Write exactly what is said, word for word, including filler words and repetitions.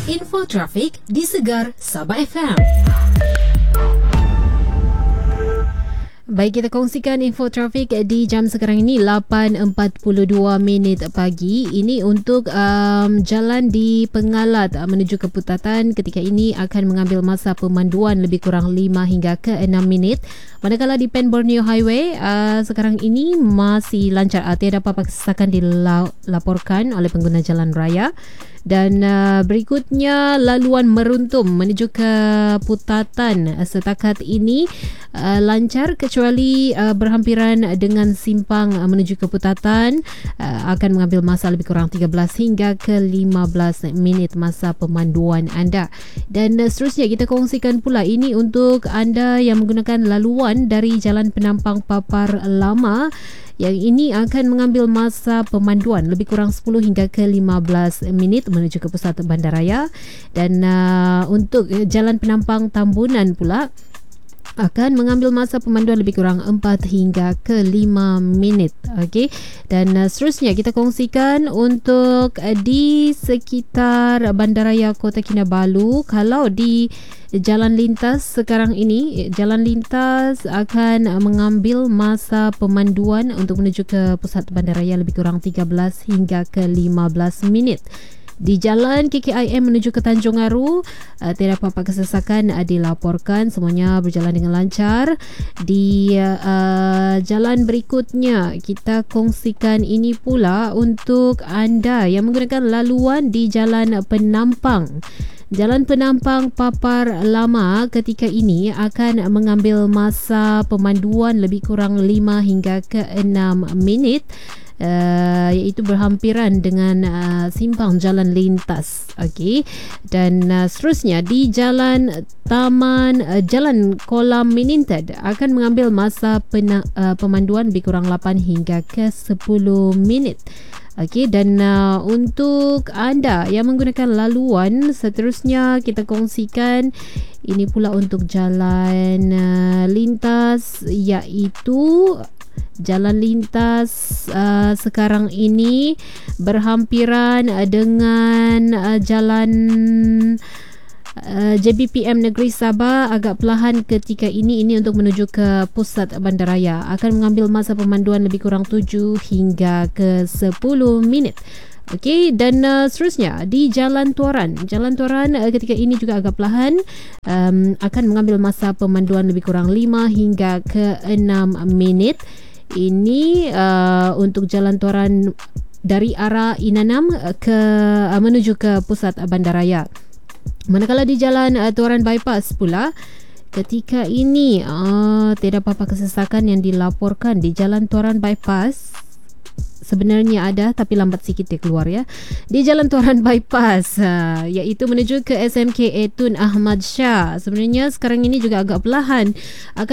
Info trafik di Segar Sabah F M. Baik, kita kongsikan info trafik di jam sekarang ini lapan empat puluh dua minit pagi. Ini untuk um, jalan di Pengalat uh, menuju ke Putatan ketika ini akan mengambil masa pemanduan lebih kurang lima hingga ke enam minit. Manakala di Pen Borneo Highway uh, sekarang ini masih lancar. Uh, tiada apa-apa kesesakan dilaporkan oleh pengguna jalan raya. Dan uh, berikutnya laluan meruntum menuju ke Putatan setakat ini uh, lancar kecuali uh, berhampiran dengan simpang uh, menuju ke Putatan uh, akan mengambil masa lebih kurang tiga belas hingga ke lima belas minit masa pemanduan anda. Dan uh, seterusnya kita kongsikan pula ini untuk anda yang menggunakan laluan dari Jalan Penampang Papar Lama. Yang ini akan mengambil masa pemanduan lebih kurang sepuluh hingga ke lima belas minit menuju ke pusat bandaraya. Dan uh, untuk Jalan Penampang Tambunan pula akan mengambil masa pemanduan lebih kurang empat hingga ke lima minit. Okey. Dan uh, seterusnya kita kongsikan untuk uh, di sekitar Bandaraya Kota Kinabalu. Kalau di jalan lintas sekarang ini, jalan lintas akan mengambil masa pemanduan untuk menuju ke pusat bandaraya lebih kurang tiga belas hingga ke lima belas minit. Di jalan K K I M menuju ke Tanjung Aru, uh, tiada apa-apa kesesakan uh, dilaporkan, semuanya berjalan dengan lancar. Di uh, jalan berikutnya kita kongsikan ini pula untuk anda yang menggunakan laluan di Jalan Penampang. Jalan Penampang Papar Lama ketika ini akan mengambil masa pemanduan lebih kurang lima hingga ke enam minit. Uh, iaitu berhampiran dengan uh, simpang jalan lintas. Okey. Dan uh, seterusnya di jalan Taman uh, Jalan Kolam Mininted akan mengambil masa pena, uh, pemanduan lebih kurang lapan hingga ke sepuluh minit. Okey, dan uh, untuk anda yang menggunakan laluan seterusnya kita kongsikan ini pula untuk jalan uh, lintas, iaitu jalan lintas uh, sekarang ini berhampiran uh, dengan uh, jalan uh, J B P M Negeri Sabah agak perlahan ketika ini. Ini untuk menuju ke pusat bandaraya akan mengambil masa pemanduan lebih kurang tujuh hingga ke sepuluh minit. Okey, dan uh, seterusnya di Jalan Tuaran. Jalan Tuaran uh, ketika ini juga agak perlahan um, akan mengambil masa pemanduan lebih kurang lima hingga ke enam minit. Ini uh, untuk Jalan Tuaran dari arah Inanam ke uh, menuju ke pusat bandaraya. Manakala di Jalan uh, Tuaran Bypass pula ketika ini uh, tidak apa-apa kesesakan yang dilaporkan di Jalan Tuaran Bypass. Sebenarnya ada tapi lambat sikit dia keluar ya. Di Jalan Tuaran Bypass uh, iaitu menuju ke S M K A Tun Ahmad Shah. Sebenarnya sekarang ini juga agak perlahan akan